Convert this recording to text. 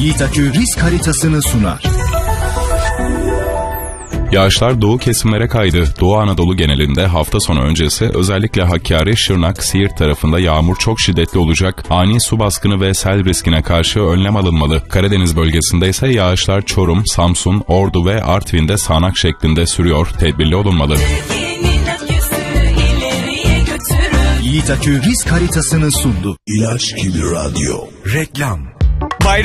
Yiğit Akü risk haritasını sunar. Yağışlar doğu kesimlere kaydı. Doğu Anadolu genelinde hafta sonu öncesi özellikle Hakkari, Şırnak, Siirt tarafında yağmur çok şiddetli olacak. Ani su baskını ve sel riskine karşı önlem alınmalı. Karadeniz bölgesinde ise yağışlar Çorum, Samsun, Ordu ve Artvin'de sağanak şeklinde sürüyor. Tedbirli olunmalı. Yiğit Akü risk haritasını sundu. İlaç gibi radyo. Reklam.